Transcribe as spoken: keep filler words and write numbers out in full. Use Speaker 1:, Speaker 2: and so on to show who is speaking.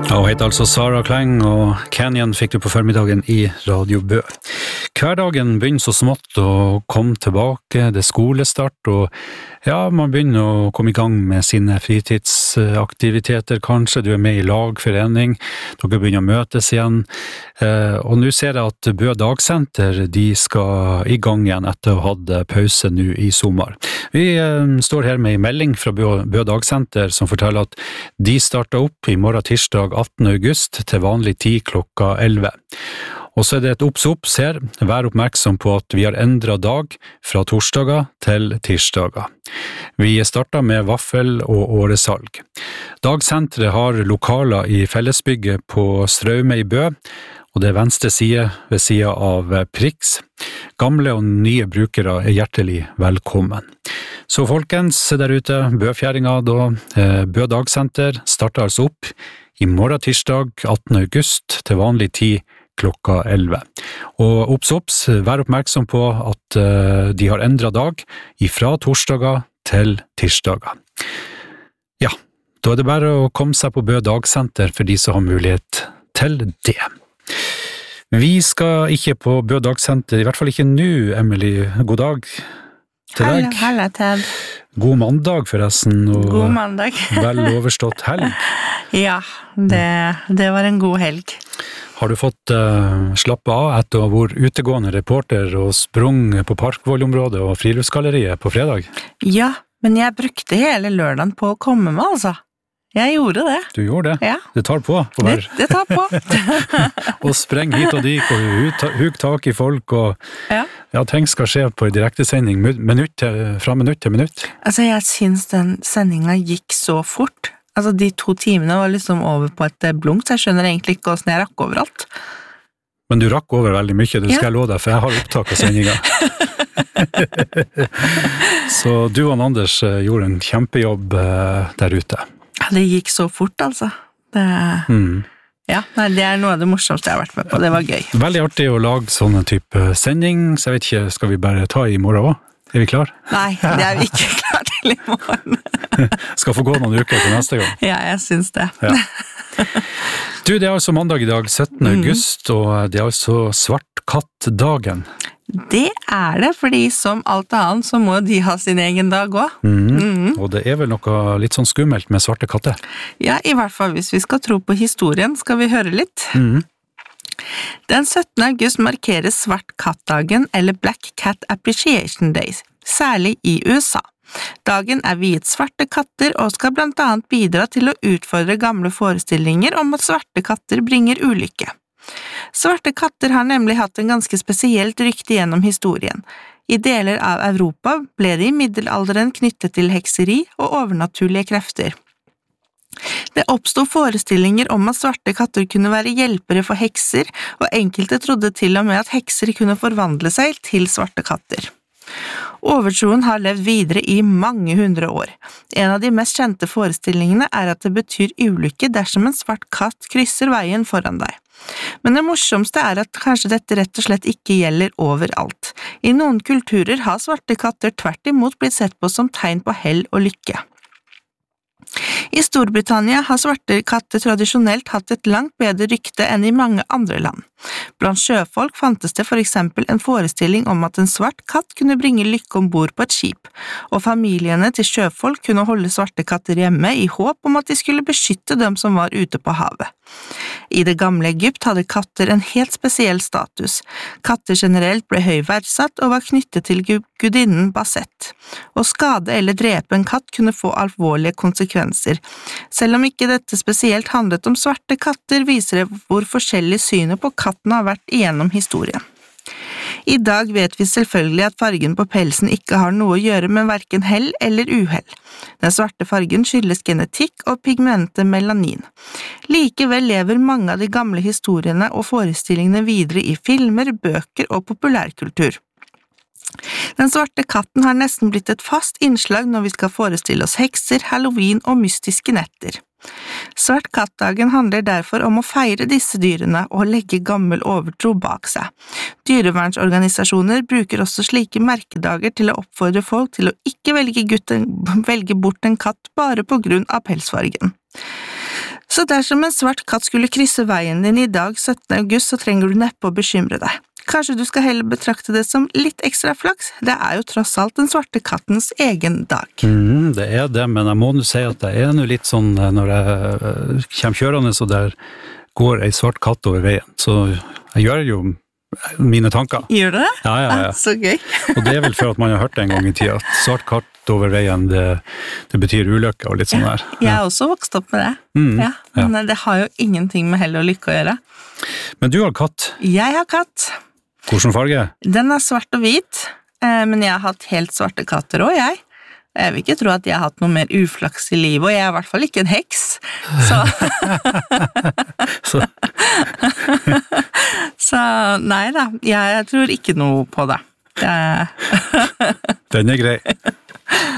Speaker 1: Hun heter altså Sara Kleng, og Canyon fikk du på formiddagen i Radio Bø. Hverdagen begynner så smått å komme tilbake, det er skolestart, og ja, man begynner å komme i gang med sine fritidsaktiviteter, kanskje du er med i lagforening, dere begynner å møtes igjen, og nå ser jeg at Bø Dagsenter, de skal i gang igjen etter å ha hatt pause nå i sommer. Vi står her med en melding fra Bø, Bø Dagsenter som forteller at de starter opp i morgen tirsdag attende august til vanlig tid klokka elleve. Og så er det et obs-obs her, vær oppmerksom på at vi har endret dag fra torsdager til tirsdager. Vi starter med vaffel og åresalg. Dagsenteret har lokaler i fellesbygget på Straume i Bø, og det er venstre side ved siden av Prix. Gamle og nye brukere er hjertelig velkommen. Så folkens, der ute, Bøfjæringa da, Bø Dagsenter starter altså opp i morgen tirsdag attende august til vanlig tid klokka elleve. Og obs, obs, vær oppmerksom på at uh, de har endret dag ifra torsdager til tirsdager. Ja, da er det bare å komme seg på Bø Dagsenter for de som har mulighet til det. Vi skal ikke på Bø Dagsenter, i hvert fall ikke nå, Emily. God dag til deg.
Speaker 2: Halla, halla, Ted.
Speaker 1: God mandag forresten, og
Speaker 2: god mandag.
Speaker 1: Vel overstått helg.
Speaker 2: Ja, det, det var en god helg.
Speaker 1: Har du fått uh, slappe av etter å ha vært utegående reporter og sprung på Parkvollområdet og Friluftsgalleriet på fredag?
Speaker 2: Ja, men jeg brukte hele lørdagen på å komme med, altså. Jeg gjorde det.
Speaker 1: Du gjorde det?
Speaker 2: Ja.
Speaker 1: Det tar på. på
Speaker 2: det, det tar på.
Speaker 1: Og spreng hit og dit, og huk tak i folk, og ja. Ja, ting skal skje på en direktesending minutt til, fra minutt til minutt.
Speaker 2: Altså, jeg synes den sendingen gikk så fort. Altså, de to timene var liksom over på et blunk, så jeg skjønner egentlig ikke hvordan jeg rakk overalt.
Speaker 1: Men du rakk over veldig mye, det skal ja. Jeg love deg, for jeg har opptak av sendingen. Så du og Anders gjorde en kjempejobb der ute.
Speaker 2: Det gikk så fort, altså. Det, mm. ja, nei, det er noe av det morsomste jeg har vært med på, det var gøy.
Speaker 1: Veldig artig å lage sånne type sending, så jeg vet ikke, skal vi bare ta i morgen også? Er vi klar?
Speaker 2: Nei, det er vi ikke klar til i morgen.
Speaker 1: Skal få gå noen uker til neste gang.
Speaker 2: Ja, jeg synes det.
Speaker 1: Ja. Du, det er altså mandag i dag, syttende august, mm. og det er altså svartkattdagen.
Speaker 2: Det er det, fordi som alt annet så må de ha sin egen dag også.
Speaker 1: Mm. Mm. Og det er vel noe litt sånn skummelt med svarte katter?
Speaker 2: Ja, i hvert fall hvis vi skal tro på historien, skal vi høre litt. Mm. Den syttende august markeres svart kattdagen, eller Black Cat Appreciation Days, særlig i U S A. Dagen er viet svarte katter og skal blant annet bidra til å utfordre gamle forestillinger om at svarte katter bringer ulykke. Svarte katter har nemlig hatt en ganske spesielt rykte gjennom historien. I deler av Europa ble de i middelalderen knyttet til hekseri og overnaturlige krefter. Det oppstod forestillinger om at svarte katter kunne være hjelpere for hekser, og enkelte trodde til og med at hekser kunne forvandle seg til svarte katter. Overtroen har levd videre i mange hundre år. En av de mest kjente forestillingene er at det betyr ulykke dersom en svart katt krysser veien foran deg. Men det morsomste er at kanskje dette rett og slett ikke gjelder overalt. I noen kulturer har svarte katter tvert imot blitt sett på som tegn på hell og lykke. I Storbritannia har svarte katter tradisjonelt hatt et langt bedre rykte enn i mange andre land. Blant sjøfolk fantes det for eksempel en forestilling om at en svart katt kunne bringe lykke ombord på et skip, og familiene til sjøfolk kunne holde svarte katter hjemme i håp om at de skulle beskytte dem som var ute på havet. I det gamle Egypt hadde katter en helt spesiell status. Katter generelt ble høy verdsatt og var knyttet til gudinnen Basset. Å skade eller drepe en katt kunne få alvorlige konsekvenser. Selv om ikke dette spesielt handlet om svarte katter, viser det hvor forskjellig synet på katten har vært igjennom historien. I dag vet vi selvfølgelig at fargen på pelsen ikke har noe å gjøre med hverken hell eller uhell. Den svarte fargen skyldes genetikk og pigmentet melanin. Likevel lever mange av de gamle historiene og forestillingene videre i filmer, bøker og populærkultur. Den svarte katten har nesten blitt et fast innslag når vi skal forestille oss hekser, halloween og mystiske netter. Svart kattdagen handler derfor om å feire disse dyrene og legge gammel overtro bak seg. Dyrevernsorganisasjoner bruker også slike merkedager til å oppfordre folk til å ikke velge, gutten, velge bort en katt bare på grunn av pelsfargen. Så dersom en svart katt skulle krysse veien din i dag, syttende august, så trenger du neppe å bekymre deg. Kanskje du skal heller betrakte det som litt ekstra flaks, det er jo tross alt den svarte kattens egen dag.
Speaker 1: Mm, det er det, men jeg må nå si at det er nå litt sånn når jeg kommer kjørende, så der går en svart katt over veien, så jeg gjør jo mine tanker.
Speaker 2: Gjør du det?
Speaker 1: Ja, ja, ja.
Speaker 2: Ah, så gøy.
Speaker 1: Og det er vel for at man har hørt det en gang i tida, at svart katt over veien, det, det betyr ulykke og litt sånn der.
Speaker 2: Ja, jeg har også vokst opp med det.
Speaker 1: Mm,
Speaker 2: ja, men ja. Det har jo ingenting med hell og lykke å gjøre.
Speaker 1: Men du har katt.
Speaker 2: Jeg har katt.
Speaker 1: Hvordan farge?
Speaker 2: Den er svart og hvit, men jeg har hatt helt svarte katter også, jeg. Jeg vil ikke tro at jeg har hatt noe mer uflaks i livet, og jeg er i hvert fall ikke en heks. Så, så. så nei da, jeg tror ikke noe på det. det...
Speaker 1: Den er grei.